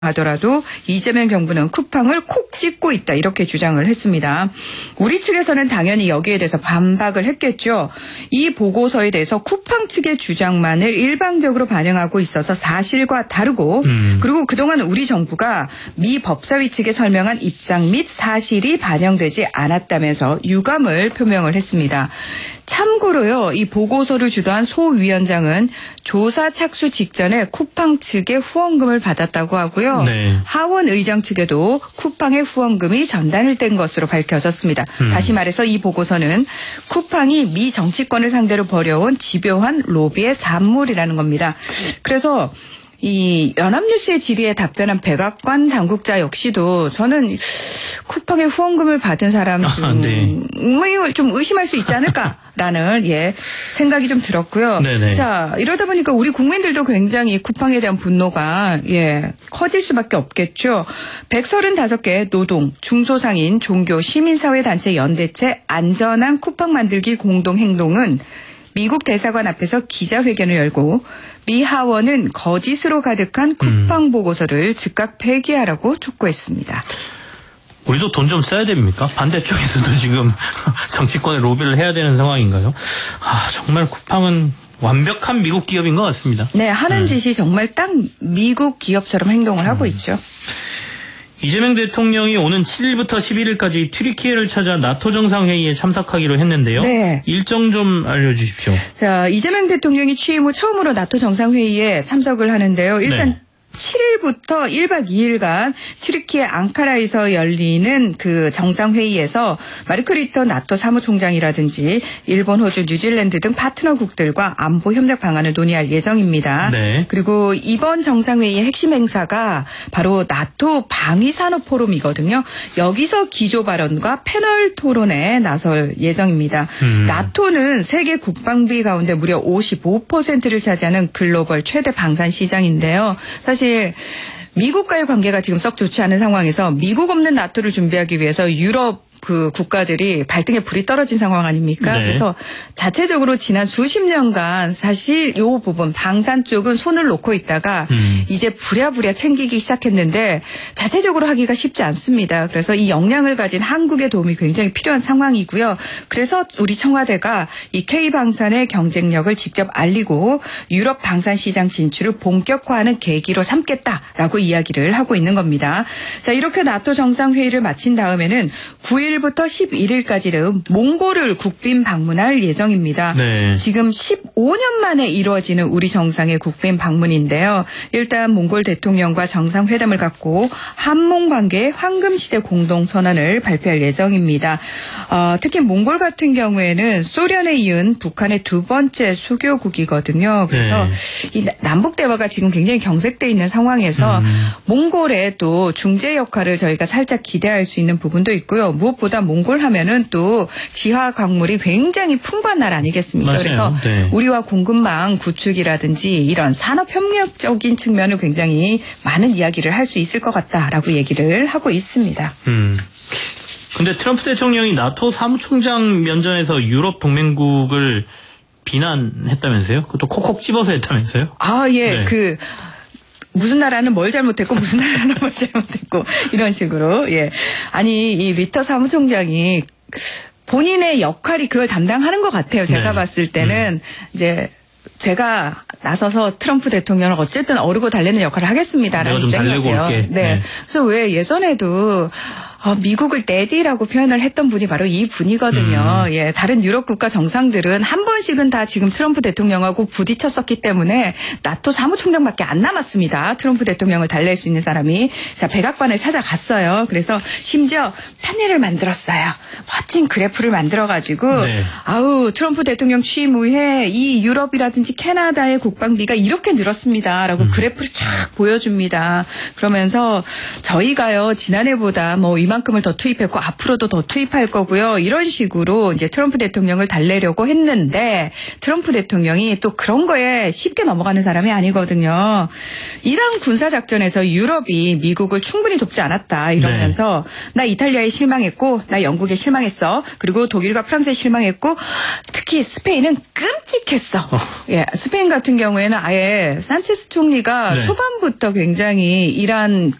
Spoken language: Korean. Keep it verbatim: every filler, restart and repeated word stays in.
하더라도 이재명 정부는 쿠팡을 콕 찍고 있다 이렇게 주장을 했습니다. 우리 측에서는 당연히 여기에 대해서 반박을 했겠죠. 이 보고서에 대해서 쿠팡 측의 주장만을 일방적으로 반영하고 있어서 사실과 다르고 음. 그리고 그동안 우리 정부가 미 법사위 측에 설명한 입장 및 사실이 반영되지 않았다면서 유감을 표명을 했습니다. 참고로요, 이 보고서를 주도한 소 위원장은 조사 착수 직전에 쿠팡 측의 후원금을 받았다고 하고요. 네. 하원 의장 측에도 쿠팡의 후원금이 전달된 것으로 밝혀졌습니다. 음. 다시 말해서 이 보고서는 쿠팡이 미 정치권을 상대로 벌여온 집요한 로비의 산물이라는 겁니다. 그래서 이 연합뉴스의 질의에 답변한 백악관 당국자 역시도 저는 쿠팡의 후원금을 받은 사람 중 아, 네. 좀 의심할 수 있지 않을까라는 예 생각이 좀 들었고요. 네네. 자 이러다 보니까 우리 국민들도 굉장히 쿠팡에 대한 분노가 예 커질 수밖에 없겠죠. 백삼십오 개 노동, 중소상인, 종교, 시민사회 단체 연대체 안전한 쿠팡 만들기 공동행동은 미국 대사관 앞에서 기자회견을 열고 미 하원은 거짓으로 가득한 쿠팡 음. 보고서를 즉각 폐기하라고 촉구했습니다. 우리도 돈 좀 써야 됩니까? 반대쪽에서도 지금 정치권에 로비를 해야 되는 상황인가요? 아, 정말 쿠팡은 완벽한 미국 기업인 것 같습니다. 네, 하는 음. 짓이 정말 딱 미국 기업처럼 행동을 하고 음. 있죠. 이재명 대통령이 오는 칠 일부터 십일 일까지 튀르키예를 찾아 나토 정상회의에 참석하기로 했는데요. 네. 일정 좀 알려주십시오. 자, 이재명 대통령이 취임 후 처음으로 나토 정상회의에 참석을 하는데요. 일단 네. 칠 일부터 일박 이일간 튀르키예 앙카라에서 열리는 그 정상회의에서 마르크 리터 나토 사무총장이라든지 일본, 호주, 뉴질랜드 등 파트너국들과 안보 협력 방안을 논의할 예정입니다. 네. 그리고 이번 정상회의의 핵심 행사가 바로 나토 방위산업 포럼이거든요. 여기서 기조 발언과 패널 토론에 나설 예정입니다. 음. 나토는 세계 국방비 가운데 무려 오십오 퍼센트를 차지하는 글로벌 최대 방산 시장인데요. 사실 사실 미국과의 관계가 지금 썩 좋지 않은 상황에서 미국 없는 나토를 준비하기 위해서 유럽 그 국가들이 발등에 불이 떨어진 상황 아닙니까? 네. 그래서 자체적으로 지난 수십 년간 사실 이 부분 방산 쪽은 손을 놓고 있다가 음. 이제 부랴부랴 챙기기 시작했는데 자체적으로 하기가 쉽지 않습니다. 그래서 이 역량을 가진 한국의 도움이 굉장히 필요한 상황이고요. 그래서 우리 청와대가 이 K방산의 경쟁력을 직접 알리고 유럽 방산 시장 진출을 본격화하는 계기로 삼겠다라고 이야기를 하고 있는 겁니다. 자, 이렇게 나토 정상회의를 마친 다음에는 구 일부터 십일 일까지는 몽골을 국빈 방문할 예정입니다. 네. 지금 십오 년 만에 이루어지는 우리 정상의 국빈 방문인데요. 일단 몽골 대통령과 정상회담을 갖고 한몽 관계의 황금시대 공동선언을 발표할 예정입니다. 어, 특히 몽골 같은 경우에는 소련에 이은 북한의 두 번째 수교국이거든요. 그래서 네. 이 남북 대화가 지금 굉장히 경색돼 있는 상황에서 음. 몽골의 또 중재 역할을 저희가 살짝 기대할 수 있는 부분도 있고요. 무엇 보다 몽골 하면은 또 지하 광물이 굉장히 풍부한 나라 아니겠습니까? 맞아요. 그래서 네. 우리와 공급망 구축이라든지 이런 산업 협력적인 측면을 굉장히 많은 이야기를 할 수 있을 것 같다라고 얘기를 하고 있습니다. 음. 근데 트럼프 대통령이 나토 사무총장 면전에서 유럽 동맹국을 비난했다면서요? 그것도 콕콕 집어서 했다면서요? 아, 예. 네. 그 무슨 나라는 뭘 잘못했고 무슨 나라는 뭘 잘못했고 이런 식으로 예 아니 이 리터 사무총장이 본인의 역할이 그걸 담당하는 것 같아요. 제가 네. 봤을 때는 음. 이제 제가 나서서 트럼프 대통령을 어쨌든 어르고 달래는 역할을 하겠습니다라는 내가 좀 달래고 올게. 네. 네. 그래서 왜 예전에도 어, 미국을 데디라고 표현을 했던 분이 바로 이 분이거든요. 음. 예, 다른 유럽 국가 정상들은 한 번씩은 다 지금 트럼프 대통령하고 부딪혔었기 때문에 나토 사무총장밖에 안 남았습니다. 트럼프 대통령을 달랠 수 있는 사람이. 자, 백악관을 찾아갔어요. 그래서 심지어 패널을 만들었어요. 멋진 그래프를 만들어가지고 네. 아우 트럼프 대통령 취임 후에 이 유럽이라든지 캐나다의 국방비가 이렇게 늘었습니다라고 음. 그래프를 쫙 보여줍니다. 그러면서 저희가요 지난해보다 뭐 이만큼을 더 투입했고 앞으로도 더 투입할 거고요. 이런 식으로 이제 트럼프 대통령을 달래려고 했는데 트럼프 대통령이 또 그런 거에 쉽게 넘어가는 사람이 아니거든요. 이란 군사작전에서 유럽이 미국을 충분히 돕지 않았다 이러면서 네. 나 이탈리아에 실망했고 나 영국에 실망했어. 그리고 독일과 프랑스에 실망했고 특히 스페인은 끔찍했어. 어. 예, 스페인 같은 경우에는 아예 산체스 총리가 네. 초반부터 굉장히 이란